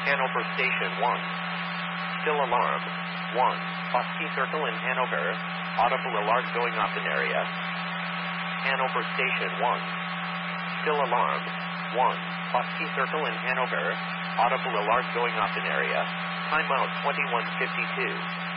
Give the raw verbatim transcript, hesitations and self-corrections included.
Hanover Station one. Still alarm. one. Foskey Circle in Hanover. Audible alarm going off in area. Hanover Station one. Still alarm. one. Foskey Circle in Hanover. Audible alarm going off in area. Timeout twenty-one fifty-two.